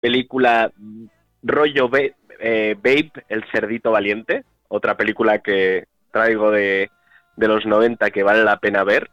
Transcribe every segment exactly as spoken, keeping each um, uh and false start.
película rollo Babe, eh, Babe, el cerdito valiente, otra película que traigo de, de los noventa que vale la pena ver.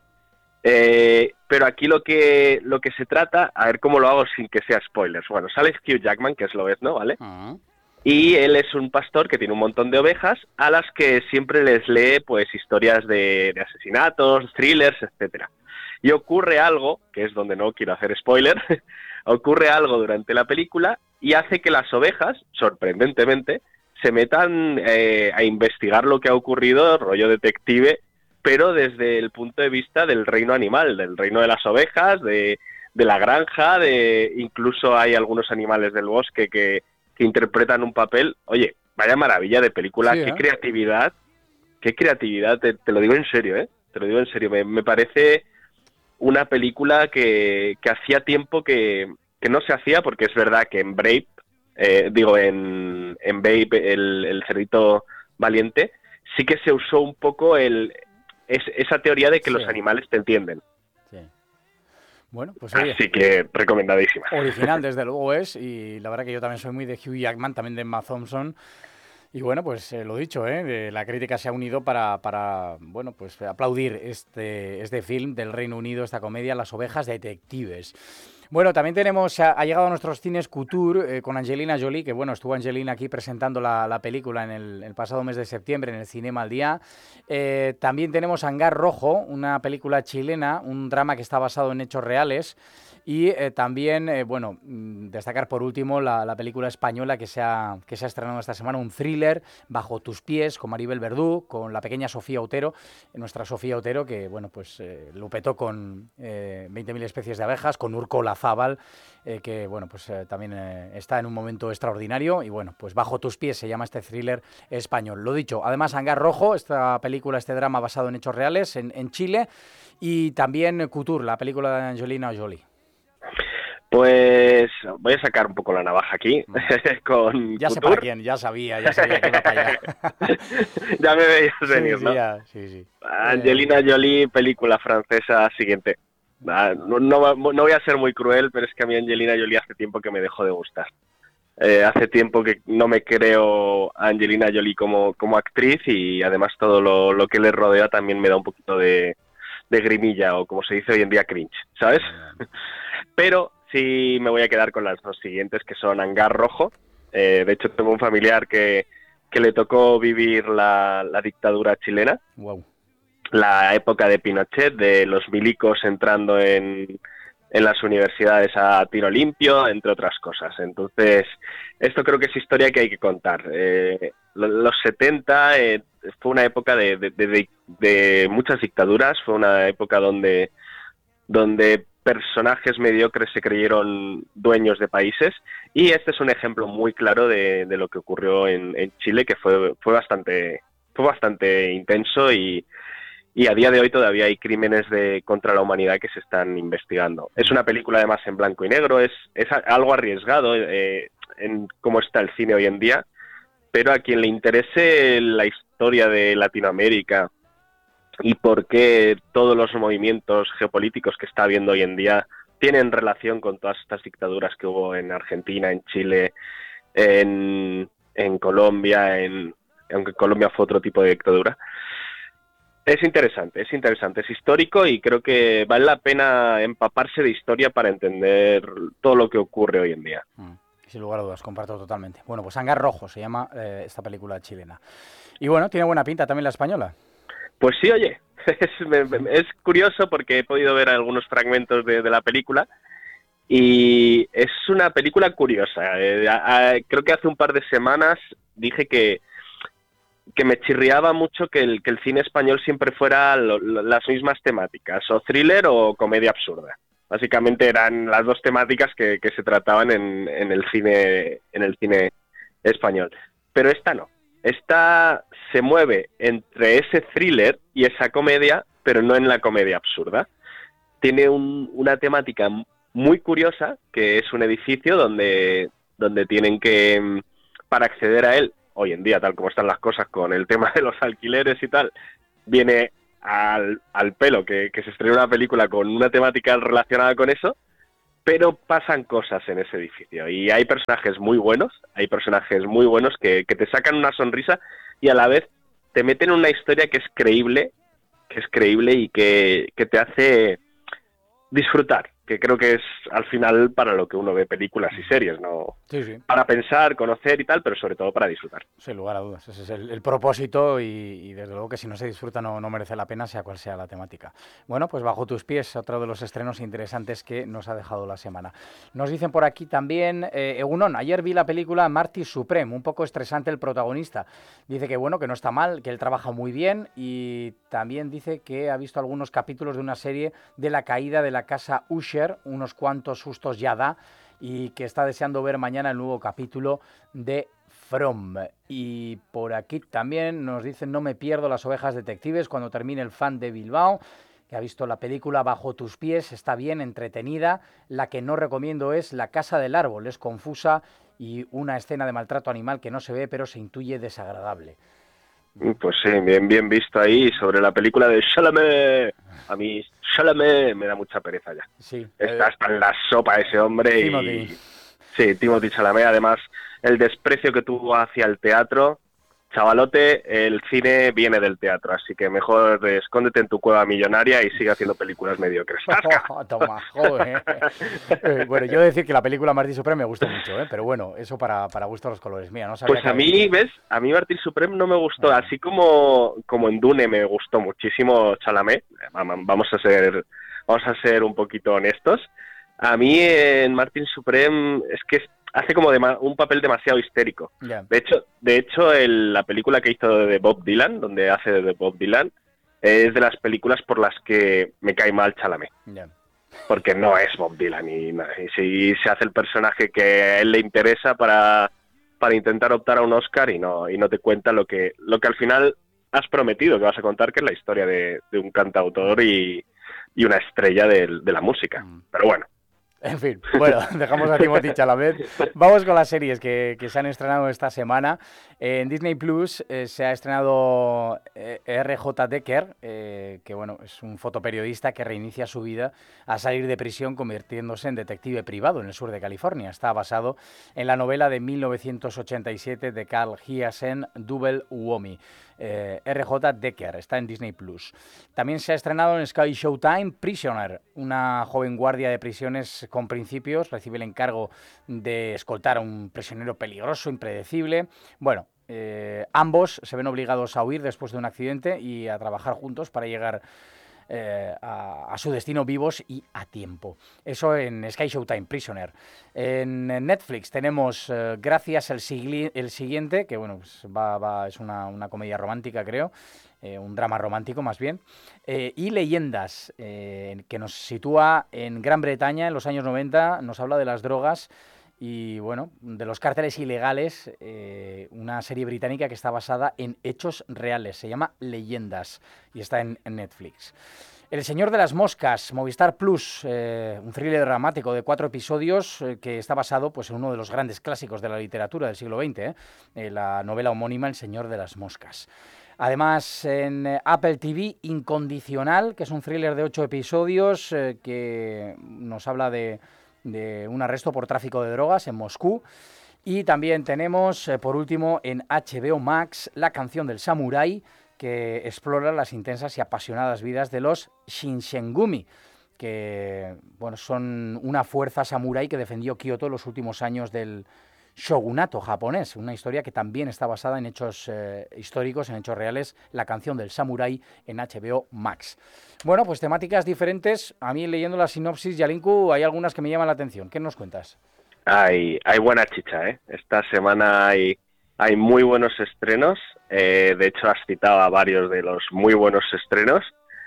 Eh, pero aquí lo que lo que se trata, a ver cómo lo hago sin que sea spoilers. Bueno, sale Hugh Jackman, que es lo es, ¿no? ¿Vale? Uh-huh. Y él es un pastor que tiene un montón de ovejas a las que siempre les lee pues historias de, de asesinatos, thrillers, etcétera. Y ocurre algo, que es donde no quiero hacer spoiler, ocurre algo durante la película y hace que las ovejas, sorprendentemente, se metan eh, a investigar lo que ha ocurrido, rollo detective, pero desde el punto de vista del reino animal, del reino de las ovejas, de, de la granja, de incluso hay algunos animales del bosque que, que interpretan un papel. Oye, vaya maravilla de película, Sí, qué ¿eh? creatividad, qué creatividad, te, te lo digo en serio, ¿eh? Te lo digo en serio, me, me parece una película que, que hacía tiempo que, que no se hacía, porque es verdad que en Brave, eh, digo, en, en Babe, el, el cerdito valiente, sí que se usó un poco el, es, esa teoría de que Sí, los animales te entienden. sí. Bueno, pues oye, Así que recomendadísima. original desde luego es, y la verdad que yo también soy muy de Hugh Jackman, también de Emma Thompson. Y bueno, pues eh, lo dicho, ¿eh? De- la crítica se ha unido para, para, bueno, pues aplaudir este, este film del Reino Unido, esta comedia, Las ovejas detectives. Bueno, también tenemos, ha, ha llegado a nuestros cines Couture eh, con Angelina Jolie, que bueno, estuvo Angelina aquí presentando la, la película en el, el pasado mes de septiembre en el Cinema al Día. Eh, también tenemos Hangar Rojo, una película chilena, un drama que está basado en hechos reales. Y eh, también, eh, bueno, mm, destacar por último la, la película española que se, ha, que se ha estrenado esta semana, un thriller, Bajo tus pies, con Maribel Verdú, con la pequeña Sofía Otero, nuestra Sofía Otero, que, bueno, pues eh, lo petó con eh, veinte mil especies de abejas, con Urco Lazábal, eh, que, bueno, pues eh, también eh, está en un momento extraordinario. Y, bueno, pues Bajo tus pies se llama este thriller español. Lo dicho, además, Hangar Rojo, esta película, este drama basado en hechos reales en, en Chile, y también Couture, la película de Angelina Jolie. Pues voy a sacar un poco la navaja aquí con Ya sé para Couture. quién, ya sabía, ya sabía que iba para allá. Ya me veías Sí, venir, sí, ¿no? ya, sí, sí. Eh, Angelina Jolie, película francesa siguiente. Ah, No, no, no voy a ser muy cruel, pero es que a mí Angelina Jolie hace tiempo que me dejó de gustar. Eh, hace tiempo que no me creo a Angelina Jolie como, como actriz y además todo lo, lo que le rodea también me da un poquito de, de grimilla o como se dice hoy en día cringe, ¿sabes? Pero sí me voy a quedar con las dos siguientes que son Hangar Rojo. Eh, de hecho tengo un familiar que, que le tocó vivir la, la dictadura chilena, wow. la época de Pinochet, de los milicos entrando en, en las universidades a tiro limpio, entre otras cosas. Entonces, esto creo que es historia que hay que contar. Eh, los setenta eh, fue una época de, de, de, de muchas dictaduras, fue una época donde, donde personajes mediocres se creyeron dueños de países y este es un ejemplo muy claro de, de lo que ocurrió en, en Chile, que fue, fue, bastante, fue bastante intenso y y a día de hoy todavía hay crímenes de contra la humanidad que se están investigando. Es una película además en blanco y negro, es, es algo arriesgado eh, en cómo está el cine hoy en día, pero a quien le interese la historia de Latinoamérica y por qué todos los movimientos geopolíticos que está habiendo hoy en día tienen relación con todas estas dictaduras que hubo en Argentina, en Chile, en, en Colombia, en, aunque Colombia fue otro tipo de dictadura. Es interesante, es interesante, es histórico y creo que vale la pena empaparse de historia para entender todo lo que ocurre hoy en día. Mm, sin lugar a dudas, comparto totalmente. Bueno, pues Hangar Rojo se llama eh, esta película chilena. Y bueno, tiene buena pinta también la española. Pues sí, oye, es, me, es curioso porque he podido ver algunos fragmentos de, de la película y es una película curiosa. Eh, a, a, creo que hace un par de semanas dije que que me chirriaba mucho que el, que el cine español siempre fuera lo, lo, las mismas temáticas, o thriller o comedia absurda. Básicamente eran las dos temáticas que, que se trataban en, en el cine en el cine español. Pero esta no. Esta se mueve entre ese thriller y esa comedia, pero no en la comedia absurda. Tiene un, una temática muy curiosa, que es un edificio donde, donde tienen que, para acceder a él, hoy en día, tal como están las cosas con el tema de los alquileres y tal, viene al, al pelo que, que se estrena una película con una temática relacionada con eso, pero pasan cosas en ese edificio y hay personajes muy buenos, hay personajes muy buenos que, que te sacan una sonrisa y a la vez te meten en una historia que es creíble, que es creíble y que, que te hace disfrutar, que creo que es al final para lo que uno ve películas y series, ¿no? Sí, sí. Para pensar, conocer y tal, pero sobre todo para disfrutar. Sin lugar a dudas, ese es el, el propósito y, y desde luego que si no se disfruta no, no merece la pena, sea cual sea la temática. Bueno, pues Bajo tus pies, otro de los estrenos interesantes que nos ha dejado la semana. Nos dicen por aquí también, eh, Egunon, ayer vi la película Marty Supreme, un poco estresante el protagonista. Dice que bueno, que no está mal, que él trabaja muy bien y también dice que ha visto algunos capítulos de una serie de la caída de la casa Usher, unos cuantos sustos ya da, y que está deseando ver mañana el nuevo capítulo de From. Y por aquí también nos dicen, no me pierdo Las ovejas detectives cuando termine el fan de Bilbao, que ha visto la película Bajo tus pies, está bien, entretenida. La que no recomiendo es La casa del árbol, es confusa y una escena de maltrato animal que no se ve pero se intuye desagradable. Pues sí, bien, bien visto ahí sobre la película de Chalamet. A mí Chalamet me da mucha pereza ya. Sí. Está Eh, hasta en la sopa ese hombre Timothy. y... Sí, Timothy Chalamet, además, el desprecio que tuvo hacia el teatro. Chavalote, el cine viene del teatro, así que mejor escóndete en tu cueva millonaria y sigue haciendo películas mediocres. Oh, toma, joder. Eh, bueno, yo he de decir que la película Marty Supreme me gustó mucho, ¿eh? Pero bueno, eso para, para gustos los colores. Mira, no sabía Pues que a había... mí, ¿ves? A mí Martin Supreme no me gustó, Ah. así como, como en Dune me gustó muchísimo Chalamet, vamos a ser, vamos a ser un poquito honestos. A mí en Martin Supreme es que hace como de un papel demasiado histérico. Yeah. De hecho, de hecho el, la película que hizo de Bob Dylan, donde hace de Bob Dylan, es de las películas por las que me cae mal Chalamet. Yeah. Porque no es Bob Dylan y, y si se hace el personaje que a él le interesa para, para intentar optar a un Oscar y no, y no te cuenta lo que, lo que al final has prometido que vas a contar, que es la historia de, de un cantautor y, y una estrella de, de la música. Pero bueno. En fin, bueno, dejamos a Timothy Chalamet. Vamos con las series que, que se han estrenado esta semana. En Disney Plus eh, se ha estrenado eh, R J Decker, eh, que bueno, es un fotoperiodista que reinicia su vida a salir de prisión convirtiéndose en detective privado en el sur de California. Está basado en la novela de mil novecientos ochenta y siete de Carl Hiaasen, Double Whammy. Eh, R J Decker está en Disney Plus. También se ha estrenado en Sky Showtime Prisoner, una joven guardia de prisiones con principios, recibe el encargo de escoltar a un prisionero peligroso, impredecible. Bueno, eh, ambos se ven obligados a huir después de un accidente y a trabajar juntos para llegar Eh, a, a su destino vivos y a tiempo. Eso en Sky Showtime, Prisoner. En Netflix tenemos eh, Gracias el, sigli, el siguiente, que bueno, pues va, va, es una, una comedia romántica, creo, eh, un drama romántico más bien, eh, y Leyendas, eh, que nos sitúa en Gran Bretaña en los años noventa, nos habla de las drogas y bueno, de los cárteles ilegales, eh, una serie británica que está basada en hechos reales, se llama Leyendas y está en, en Netflix. El Señor de las Moscas, Movistar Plus, eh, un thriller dramático de cuatro episodios eh, que está basado pues, en uno de los grandes clásicos de la literatura del siglo veinte, eh, eh, la novela homónima El Señor de las Moscas. Además, en eh, Apple T V, Incondicional, que es un thriller de ocho episodios eh, que nos habla de... de un arresto por tráfico de drogas en Moscú. Y también tenemos, eh, por último, en H B O Max, La canción del samurái, que explora las intensas y apasionadas vidas de los Shinsengumi, que bueno, son una fuerza samurái que defendió Kioto en los últimos años del shogunato japonés, una historia que también está basada en hechos eh, históricos, en hechos reales, La canción del samurái en H B O Max. Bueno, pues temáticas diferentes. A mí leyendo la sinopsis, Yalinku, hay algunas que me llaman la atención. ¿Qué nos cuentas? Hay, hay buena chicha, ¿eh? Esta semana hay, hay muy buenos estrenos. Eh, de hecho, has citado a varios de los muy buenos estrenos.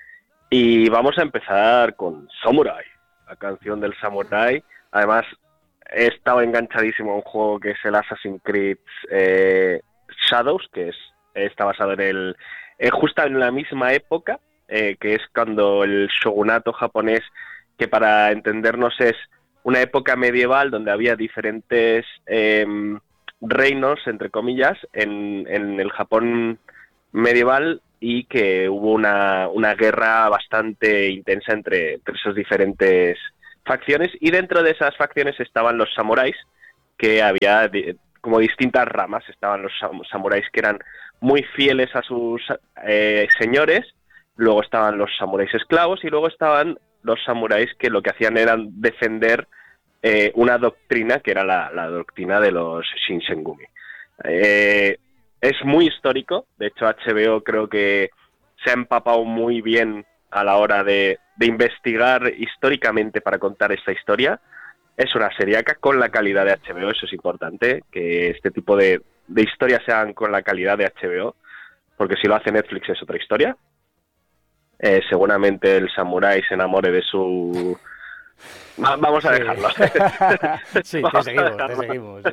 Y vamos a empezar con Samurai, la canción del samurái. Además, he estado enganchadísimo a un juego que es el Assassin's Creed eh, Shadows, que es está basado en el eh, justo en la misma época, eh, que es cuando el shogunato japonés, que para entendernos es una época medieval donde había diferentes eh, reinos, entre comillas, en, en el Japón medieval y que hubo una, una guerra bastante intensa entre, entre esos diferentes facciones, y dentro de esas facciones estaban los samuráis, que había de, como distintas ramas. Estaban los sam- samuráis que eran muy fieles a sus eh, señores, luego estaban los samuráis esclavos y luego estaban los samuráis que lo que hacían era defender eh, una doctrina que era la, la doctrina de los Shinsengumi. Eh, es muy histórico, de hecho H B O creo que se ha empapado muy bien a la hora de, de investigar históricamente para contar esta historia. Es una seriaca con la calidad de H B O, eso es importante, que este tipo de, de historias sean con la calidad de H B O, porque si lo hace Netflix es otra historia. Eh, seguramente el samurái se enamore de su... Va, vamos a Sí. dejarlo. Sí, Vamos te a seguimos, te dejarlo. seguimos.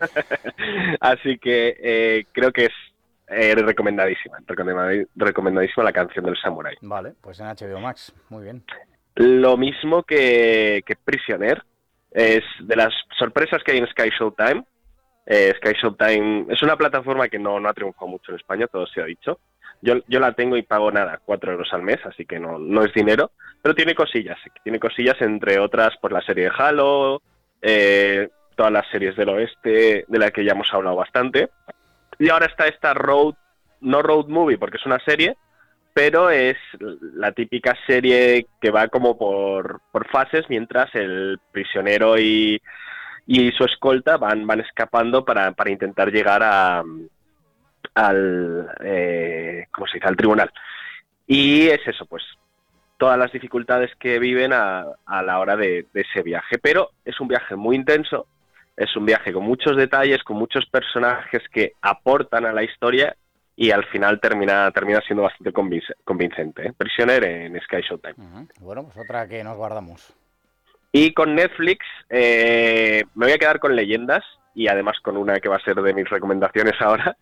Así que eh, creo que es eh, recomendadísima, recomendadi- recomendadísima la canción del samurái. Vale, pues en H B O Max, muy bien. Lo mismo que, que Prisoner, es de las sorpresas que hay en Sky Showtime. Eh, Sky Showtime es una plataforma que no, no ha triunfado mucho en España, todo se ha dicho. Yo, yo la tengo y pago nada, cuatro euros al mes, así que no, no es dinero, pero tiene cosillas, tiene cosillas entre otras, pues la serie de Halo, eh, todas las series del oeste, de la que ya hemos hablado bastante. Y ahora está esta Road, no Road Movie, porque es una serie, pero es la típica serie que va como por, por fases, mientras el prisionero y, y su escolta van, van escapando para, para intentar llegar a, al, eh, ¿cómo se dice?, al tribunal. Y es eso, pues, todas las dificultades que viven a, a la hora de, de ese viaje. Pero es un viaje muy intenso, es un viaje con muchos detalles, con muchos personajes que aportan a la historia, y al final termina termina siendo bastante convince, convincente. ¿eh? Prisoner en Sky Showtime. Uh-huh. Bueno, pues otra que nos guardamos. Y con Netflix eh, me voy a quedar con Leyendas, y además con una que va a ser de mis recomendaciones ahora.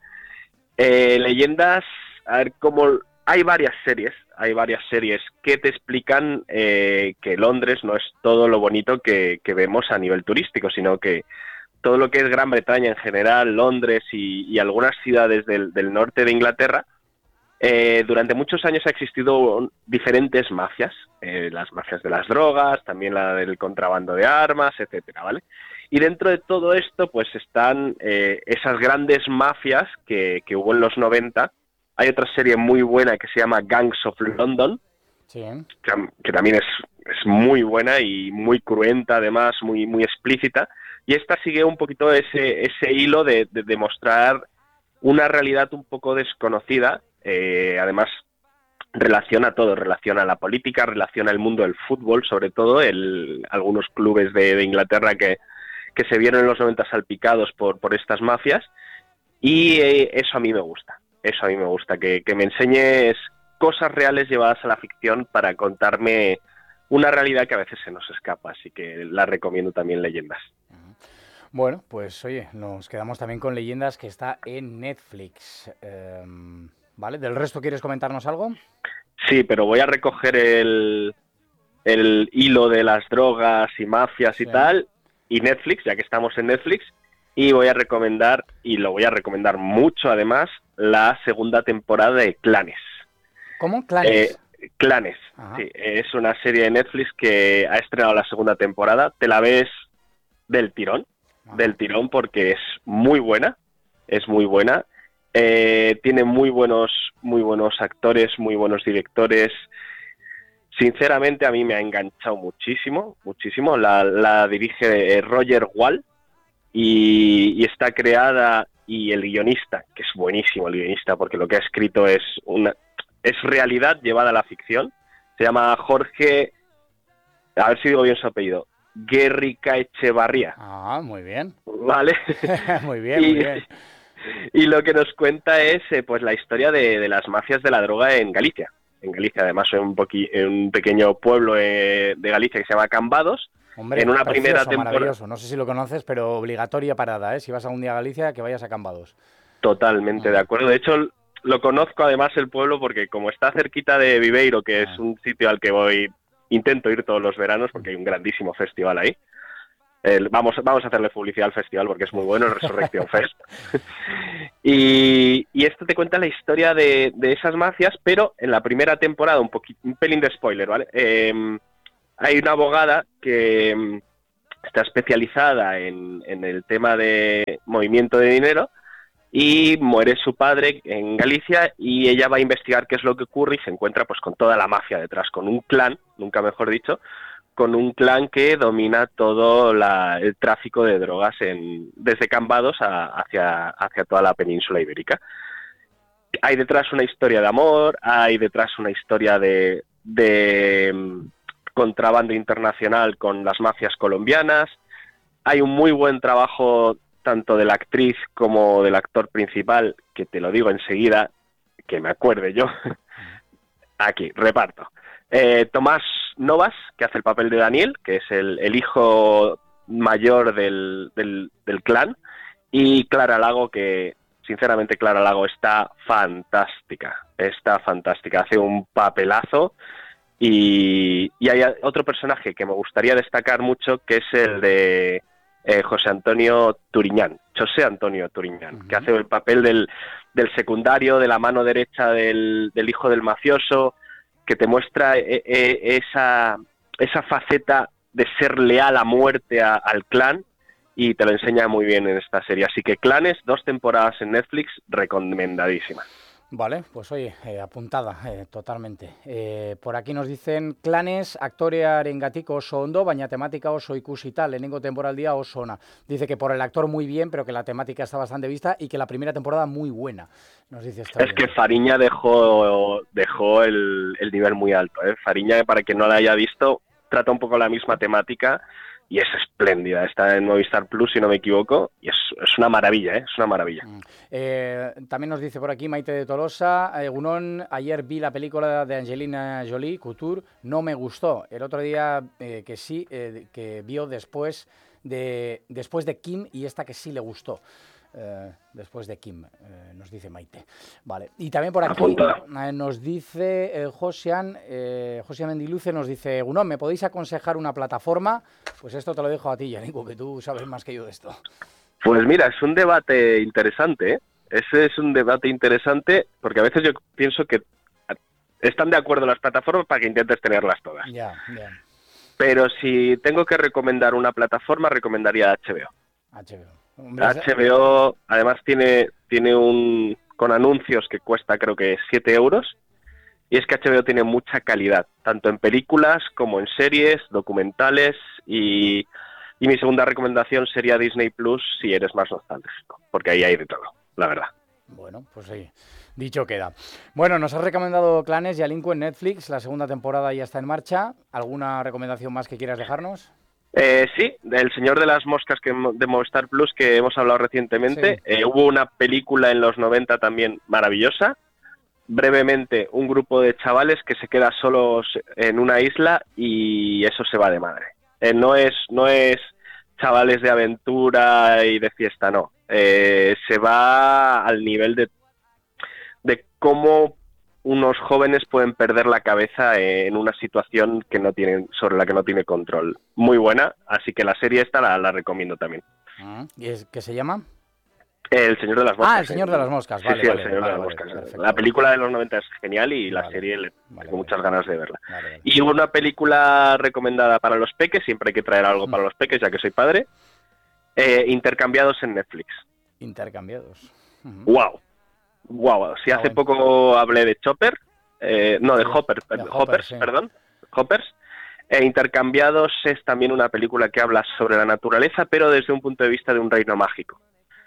Eh, Leyendas, a ver cómo... Hay varias series, hay varias series que te explican eh, que Londres no es todo lo bonito que, que vemos a nivel turístico, sino que todo lo que es Gran Bretaña en general, Londres y, y algunas ciudades del, del norte de Inglaterra, eh, durante muchos años ha existido diferentes mafias, eh, las mafias de las drogas, también la del contrabando de armas, etcétera, ¿vale? Y dentro de todo esto, pues están eh, esas grandes mafias que, que hubo en los noventa. Hay otra serie muy buena que se llama Gangs of London, Sí. que, que también es, es muy buena y muy cruenta, además, muy, muy explícita. Y esta sigue un poquito ese, ese hilo de, de demostrar una realidad un poco desconocida. Eh, además, relaciona todo, relaciona la política, relaciona el mundo del fútbol, sobre todo el, algunos clubes de, de Inglaterra que, que se vieron en los noventa salpicados por, por estas mafias, y eh, eso a mí me gusta, eso a mí me gusta, que, que me enseñes cosas reales llevadas a la ficción para contarme una realidad que a veces se nos escapa, así que la recomiendo también, Leyendas. Bueno, pues oye, nos quedamos también con Leyendas, que está en Netflix. Eh, ¿Vale? ¿Del resto quieres comentarnos algo? Sí, pero voy a recoger el, el hilo de las drogas y mafias Sí. y tal, y Netflix, ya que estamos en Netflix, y voy a recomendar, y lo voy a recomendar mucho además, la segunda temporada de Clanes. ¿Cómo? ¿Clanes? Eh, Clanes, Ajá. sí, es una serie de Netflix que ha estrenado la segunda temporada, te la ves del tirón, Ajá. del tirón porque es muy buena, es muy buena, eh, tiene muy buenos, muy buenos actores, muy buenos directores. Sinceramente a mí me ha enganchado muchísimo, muchísimo. La, la dirige Roger Wall y, y está creada, y el guionista, que es buenísimo el guionista porque lo que ha escrito es una es realidad llevada a la ficción. Se llama Jorge, a ver si digo bien su apellido, Guerrica Echevarría. Ah, muy bien. Vale. Muy bien, y, muy bien. Y lo que nos cuenta es eh, pues la historia de, de las mafias de la droga en Galicia. En Galicia, además, en un, poqui, en un pequeño pueblo eh, de Galicia que se llama Cambados. Hombre, en una precioso, primera temporada. maravilloso. No sé si lo conoces, pero obligatoria parada, ¿eh? Si vas algún día a Galicia, que vayas a Cambados. Totalmente Ah. de acuerdo. De hecho, lo conozco además el pueblo porque como está cerquita de Viveiro, que Ah. es un sitio al que voy, intento ir todos los veranos porque hay un grandísimo festival ahí. El, vamos, vamos a hacerle publicidad al festival porque es muy bueno, el Resurrection Fest. y, y esto te cuenta la historia de, de esas mafias, pero en la primera temporada, un, poquito, un pelín de spoiler, ¿vale? Eh, hay una abogada que mm, está especializada en, en el tema de movimiento de dinero y muere su padre en Galicia y ella va a investigar qué es lo que ocurre y se encuentra pues con toda la mafia detrás, con un clan, nunca mejor dicho, con un clan que domina todo la, el tráfico de drogas en, desde Cambados a, hacia, hacia toda la península ibérica. Hay detrás una historia de amor, hay detrás una historia de, de um, contrabando internacional con las mafias colombianas, hay un muy buen trabajo tanto de la actriz como del actor principal, que te lo digo enseguida, que me acuerde yo. Aquí, reparto. Eh, Tomás Novas, que hace el papel de Daniel, que es el, el hijo mayor del, del, del clan, y Clara Lago, que sinceramente Clara Lago está fantástica, está fantástica, hace un papelazo. Y, y hay otro personaje que me gustaría destacar mucho, que es el de eh, José Antonio Turiñán, José Antonio Turiñán, uh-huh. que hace el papel del, del secundario, de la mano derecha del, del hijo del mafioso, que te muestra eh, eh, esa, esa faceta de ser leal a muerte a, al clan, y te lo enseña muy bien en esta serie. Así que Clanes, dos temporadas en Netflix, recomendadísima. Vale, pues oye, eh, apuntada eh, totalmente. Eh, por aquí nos dicen Clanes, aktorearen gatiko oso ondo, baina tematika oso ikusita, lehenengo temporaldia oso ona. Dice que por el actor muy bien, pero que la temática está bastante vista y que la primera temporada muy buena. Nos dice esta Es bien. Que Fariña dejó, dejó el, el nivel muy alto. ¿eh? Fariña, para quien no la haya visto, trata un poco la misma temática. Y es espléndida, está en Movistar Plus, si no me equivoco, y es, es una maravilla, ¿eh? es una maravilla. Eh, también nos dice por aquí Maite de Tolosa, eh, Gunón, ayer vi la película de Angelina Jolie, Couture, no me gustó. El otro día eh, que sí, eh, que vio después de, después de Kim, y esta que sí le gustó. Eh, después de Kim, eh, nos dice Maite. Vale. Y también por aquí eh, nos dice eh, Josian, eh, Josian Mendiluce, nos dice, Gunón, ¿me podéis aconsejar una plataforma? Pues esto te lo dejo a ti, Yanico, que tú sabes más que yo de esto. Pues mira, es un debate interesante, ¿eh? Ese es un debate interesante, porque a veces yo pienso que están de acuerdo las plataformas para que intentes tenerlas todas. Ya, ya. Pero si tengo que recomendar una plataforma, recomendaría H B O. H B O. Hombre, H B O además tiene, tiene un con anuncios que cuesta creo que siete euros, y es que H B O tiene mucha calidad, tanto en películas como en series, documentales, y, y mi segunda recomendación sería Disney Plus si eres más nostálgico, porque ahí hay de todo, la verdad. Bueno, pues sí, dicho queda. Bueno, nos has recomendado Clanes y Alinco en Netflix, la segunda temporada ya está en marcha. ¿Alguna recomendación más que quieras dejarnos? Eh, sí, El Señor de las Moscas que de Movistar Plus, que hemos hablado recientemente. Sí. Eh, hubo una película en los noventa también maravillosa. Brevemente, un grupo de chavales que se queda solos en una isla y eso se va de madre. Eh, no es no es chavales de aventura y de fiesta, no. Eh, se va al nivel de, de cómo unos jóvenes pueden perder la cabeza en una situación que no tienen, sobre la que no tiene control. Muy buena, así que la serie esta la, la recomiendo también. ¿Y es, qué se llama? El Señor de las Moscas. Ah, El Señor ¿eh? de las Moscas, vale. Sí, sí, vale, El Señor vale, de las vale, Moscas. perfecto. La película de los noventa es genial y la vale, serie le vale, tengo muchas vale. ganas de verla. Vale, vale. Y una película recomendada para los peques, siempre hay que traer algo para los peques, ya que soy padre, eh, Intercambiados en Netflix. Intercambiados. Uh-huh. Wow. Wow. Si ah, hace bueno. poco hablé de Chopper, eh, no, de sí, Hopper, de Hoppers, Hopper, sí. perdón, Hoppers. E Intercambiados es también una película que habla sobre la naturaleza, pero desde un punto de vista de un reino mágico.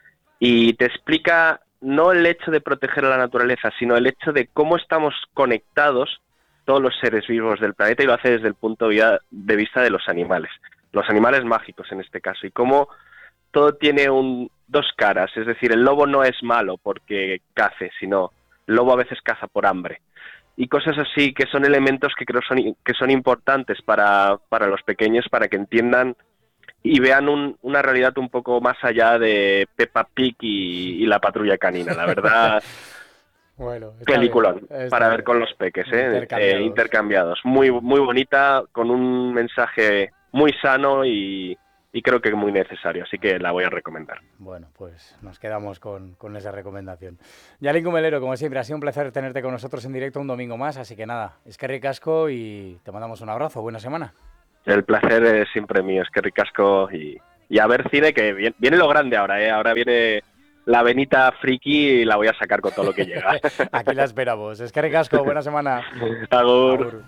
Y te explica no el hecho de proteger a la naturaleza, sino el hecho de cómo estamos conectados todos los seres vivos del planeta, y lo hace desde el punto de vista de los animales, los animales mágicos en este caso, y cómo todo tiene un, dos caras, es decir, el lobo no es malo porque cace, sino el lobo a veces caza por hambre. Y cosas así que son elementos que creo son, que son importantes para, para los pequeños, para que entiendan y vean un, una realidad un poco más allá de Peppa Pig y, y la Patrulla Canina, la verdad. Bueno, peliculón bien, para bien. ver con los peques, ¿eh? Intercambiados. Eh, intercambiados. Muy, muy bonita, con un mensaje muy sano y, y creo que muy necesario, así que la voy a recomendar. Bueno, pues nos quedamos con, con esa recomendación. Yalin Cumelero, como siempre, ha sido un placer tenerte con nosotros en directo un domingo más, así que nada, es que ricasco y te mandamos un abrazo, buena semana. El placer es siempre mío, es que ricasco y, y a ver cine, que viene, viene lo grande ahora, ¿eh? Ahora viene la venita friki y la voy a sacar con todo lo que llega. Aquí la esperamos. Es que ricasco, buena semana. Agur. Agur.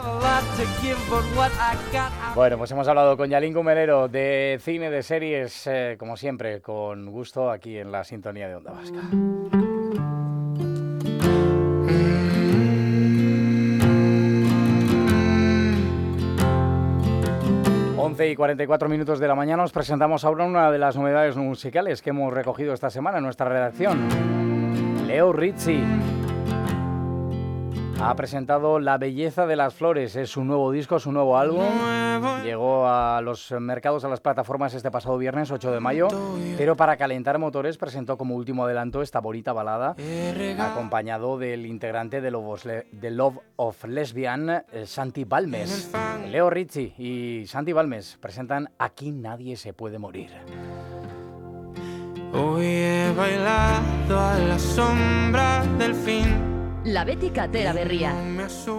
Bueno, pues hemos hablado con Yalín Gumelero de cine, de series, eh, como siempre, con gusto aquí en la sintonía de Onda Vasca. once y cuarenta y cuatro minutos de la mañana os presentamos ahora una de las novedades musicales que hemos recogido esta semana en nuestra redacción. Leo Rizzi ha presentado La belleza de las flores, es su nuevo disco, su nuevo álbum. Llegó a los mercados, a las plataformas este pasado viernes ocho de mayo, pero para calentar motores presentó como último adelanto esta bonita balada, acompañado del integrante de Love, de Love of Lesbian, Santi Balmes. Leo Rizzi y Santi Balmes presentan Aquí nadie se puede morir. Hoy he bailado a la sombra del fin. La Bética Tera Berría.